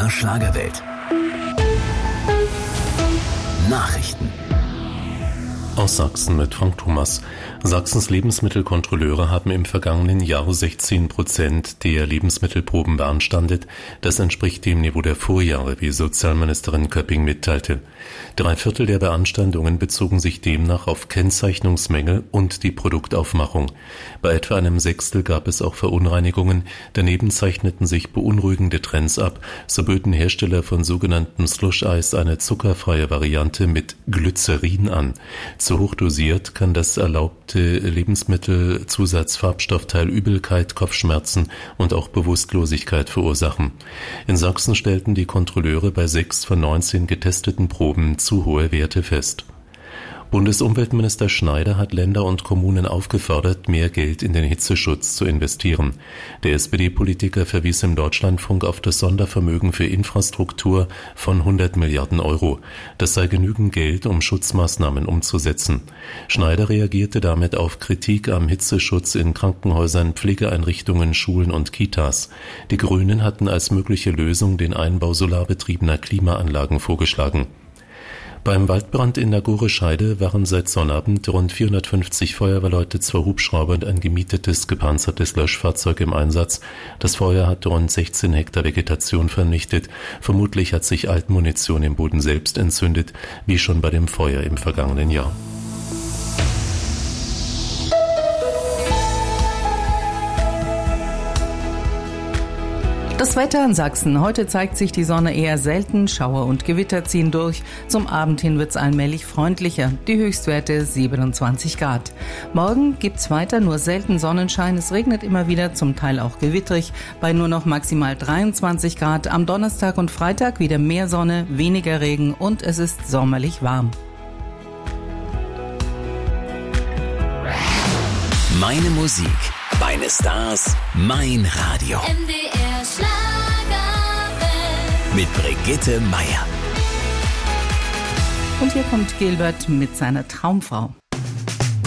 MDR Schlagerwelt. Nachrichten. Aus Sachsen mit Frank Thomas. Sachsens Lebensmittelkontrolleure haben im vergangenen Jahr 16% der Lebensmittelproben beanstandet. Das entspricht dem Niveau der Vorjahre, wie Sozialministerin Köpping mitteilte. 3/4 der Beanstandungen bezogen sich demnach auf Kennzeichnungsmängel und die Produktaufmachung. Bei etwa einem Sechstel gab es auch Verunreinigungen. Daneben zeichneten sich beunruhigende Trends ab. So böten Hersteller von sogenannten Slush-Eis eine zuckerfreie Variante mit Glycerin an. Zu hoch dosiert kann das erlaubte Lebensmittelzusatzfarbstoffteil Übelkeit, Kopfschmerzen und auch Bewusstlosigkeit verursachen. In Sachsen stellten die Kontrolleure bei 6 von 19 getesteten Proben zu hohe Werte fest. Bundesumweltminister Schneider hat Länder und Kommunen aufgefordert, mehr Geld in den Hitzeschutz zu investieren. Der SPD-Politiker verwies im Deutschlandfunk auf das Sondervermögen für Infrastruktur von 100 Milliarden Euro. Das sei genügend Geld, um Schutzmaßnahmen umzusetzen. Schneider reagierte damit auf Kritik am Hitzeschutz in Krankenhäusern, Pflegeeinrichtungen, Schulen und Kitas. Die Grünen hatten als mögliche Lösung den Einbau solarbetriebener Klimaanlagen vorgeschlagen. Beim Waldbrand in Nagore-Scheide waren seit Sonnabend rund 450 Feuerwehrleute, 2 Hubschrauber und ein gemietetes, gepanzertes Löschfahrzeug im Einsatz. Das Feuer hat rund 16 Hektar Vegetation vernichtet. Vermutlich hat sich Altmunition im Boden selbst entzündet, wie schon bei dem Feuer im vergangenen Jahr. Das Wetter in Sachsen. Heute zeigt sich die Sonne eher selten. Schauer und Gewitter ziehen durch. Zum Abend hin wird es allmählich freundlicher. Die Höchstwerte 27 Grad. Morgen gibt's weiter nur selten Sonnenschein. Es regnet immer wieder, zum Teil auch gewittrig, bei nur noch maximal 23 Grad. Am Donnerstag und Freitag wieder mehr Sonne, weniger Regen und es ist sommerlich warm. Meine Musik, meine Stars, mein Radio. MDR Schlagerwelt. Mit Brigitte Meier. Und hier kommt Gilbert mit seiner Traumfrau.